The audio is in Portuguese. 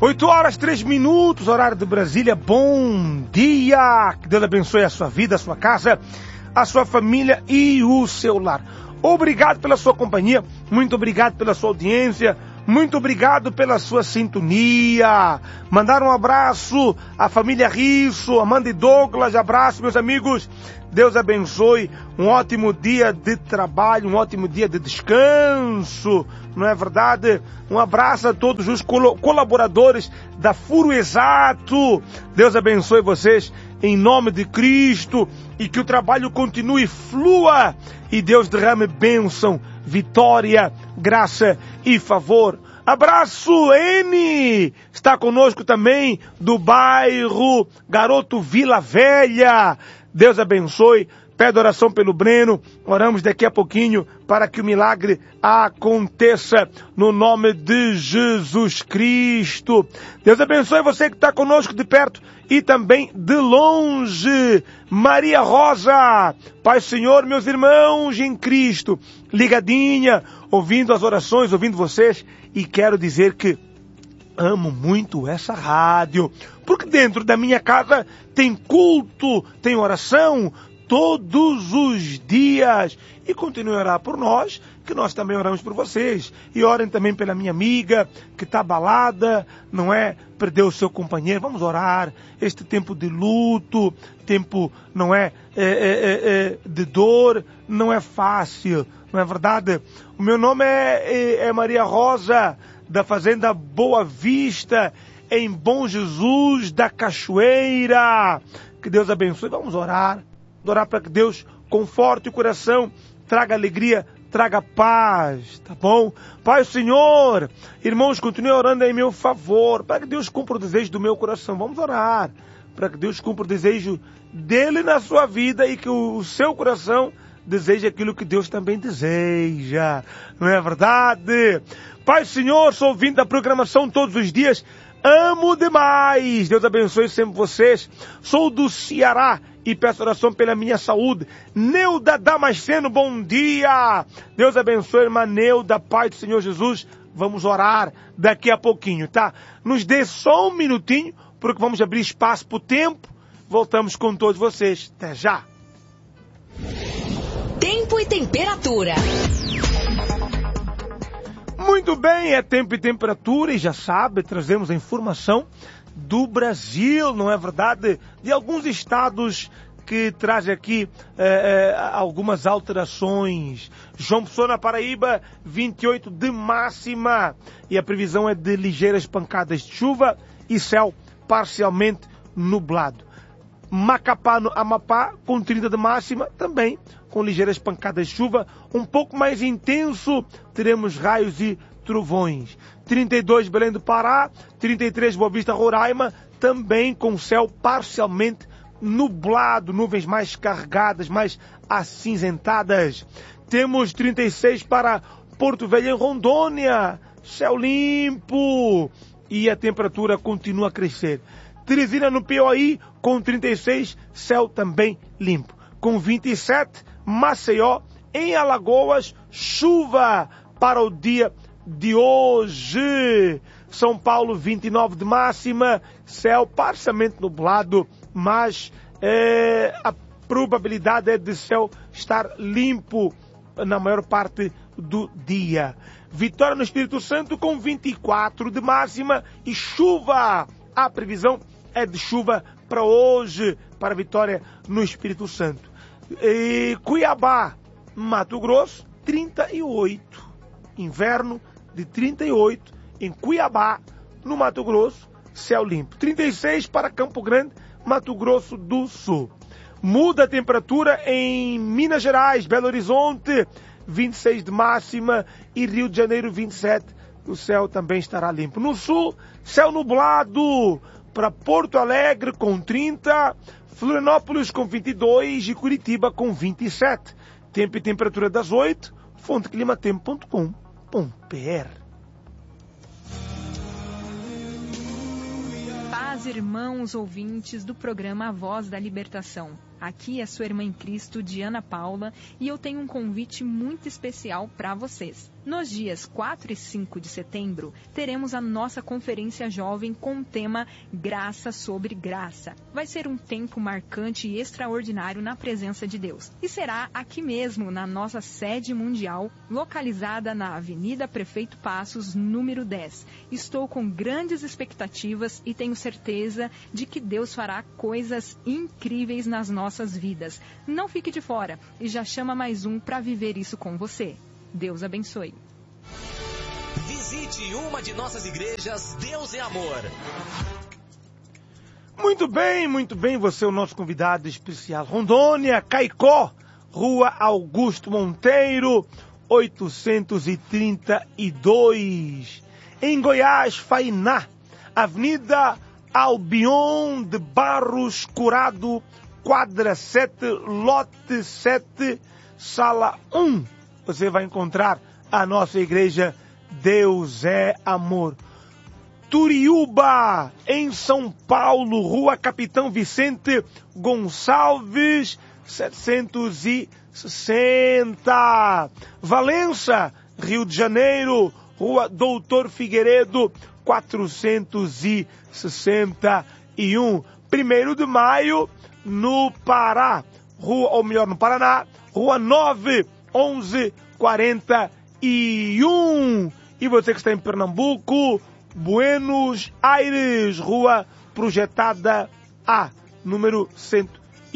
8 horas, 3 minutos, horário de Brasília. Bom dia! Que Deus abençoe a sua vida, a sua casa, a sua família e o seu lar. Obrigado pela sua companhia, muito obrigado pela sua audiência, muito obrigado pela sua sintonia. Mandar um abraço à família Risso, Amanda e Douglas, abraço meus amigos. Deus abençoe, um ótimo dia de trabalho, um ótimo dia de descanso, não é verdade? Um abraço a todos os colaboradores da Furo Exato. Deus abençoe vocês em nome de Cristo e que o trabalho continue, flua e Deus derrame bênção, vitória, graça e favor. Abraço, N! Está conosco também do bairro Garoto Vila Velha. Deus abençoe. Pede oração pelo Breno. Oramos daqui a pouquinho para que o milagre aconteça no nome de Jesus Cristo. Deus abençoe você que está conosco de perto e também de longe. Maria Rosa, Pai Senhor, meus irmãos em Cristo, ligadinha, ouvindo as orações, ouvindo vocês, e quero dizer que amo muito essa rádio, porque dentro da minha casa tem culto, tem oração todos os dias. E continue a orar por nós, que nós também oramos por vocês. E orem também pela minha amiga, que está abalada, não é? Perdeu o seu companheiro. Vamos orar. Este tempo de luto, tempo, não é? De dor, não é fácil, não é verdade? O meu nome é Maria Rosa, da Fazenda Boa Vista, em Bom Jesus da Cachoeira. Que Deus abençoe. Vamos orar. Orar para que Deus conforte o coração, traga alegria, traga paz, tá bom? Pai, Senhor, irmãos, continue orando em meu favor, para que Deus cumpra o desejo do meu coração. Vamos orar, para que Deus cumpra o desejo dele na sua vida e que o seu coração deseje aquilo que Deus também deseja. Não é verdade? Pai, Senhor, sou ouvindo da programação todos os dias, amo demais. Deus abençoe sempre vocês. Sou do Ceará e peço oração pela minha saúde. Neuda Damasceno, bom dia. Deus abençoe, irmã Neuda, Pai do Senhor Jesus. Vamos orar daqui a pouquinho, tá? Nos dê só um minutinho, porque vamos abrir espaço para o tempo. Voltamos com todos vocês. Até já. Tempo e temperatura. Muito bem, é tempo e temperatura e já sabe, trazemos a informação do Brasil, não é verdade? De alguns estados que trazem aqui algumas alterações. João Pessoa, na Paraíba, 28 de máxima e a previsão é de ligeiras pancadas de chuva e céu parcialmente nublado. Macapá, no Amapá, com 30 de máxima, também com ligeiras pancadas de chuva, um pouco mais intenso, teremos raios e trovões. 32 Belém do Pará, 33 Boa Vista, Roraima, também com céu parcialmente nublado, nuvens mais carregadas, mais acinzentadas. Temos 36 para Porto Velho, em Rondônia, céu limpo e a temperatura continua a crescer. Teresina, no Piauí, com 36, céu também limpo. Com 27, Maceió, em Alagoas, chuva para o dia de hoje. São Paulo, 29 de máxima, céu parcialmente nublado, mas a probabilidade é de céu estar limpo na maior parte do dia. Vitória no Espírito Santo, com 24 de máxima e chuva. A previsão é de chuva para hoje, para Vitória no Espírito Santo. E Cuiabá, Mato Grosso, 38. Inverno de 38 em Cuiabá, no Mato Grosso, céu limpo. 36 para Campo Grande, Mato Grosso do Sul. Muda a temperatura em Minas Gerais, Belo Horizonte, 26 de máxima e Rio de Janeiro, 27. O céu também estará limpo. No Sul, céu nublado para Porto Alegre com 30, Florianópolis com 22 e Curitiba com 27. Tempo e temperatura das 8, fonteclimatempo.com.br. Paz, irmãos ouvintes do programa A Voz da Libertação. Aqui é sua irmã em Cristo, Diana Paula, e eu tenho um convite muito especial para vocês. Nos dias 4 e 5 de setembro, teremos a nossa conferência jovem com o tema Graça sobre Graça. Vai ser um tempo marcante e extraordinário na presença de Deus. E será aqui mesmo, na nossa sede mundial, localizada na Avenida Prefeito Passos, número 10. Estou com grandes expectativas e tenho certeza de que Deus fará coisas incríveis nas nossas vidas. Não fique de fora e já chama mais um para viver isso com você. Deus abençoe. Visite uma de nossas igrejas. Deus é amor. Muito bem, você é o nosso convidado especial. Rondônia, Caicó, Rua Augusto Monteiro, 832. Em Goiás, Fainá, Avenida Albion de Barros Curado, quadra 7, lote 7, sala 1. Você vai encontrar a nossa igreja Deus é Amor. Turiúba, em São Paulo, Rua Capitão Vicente Gonçalves, 760. Valença, Rio de Janeiro, Rua Doutor Figueiredo, 461. 1º de Maio, no Pará, no Paraná, Rua 9, 1141. E você que está em Pernambuco, Buenos Aires, Rua Projetada A, número 100.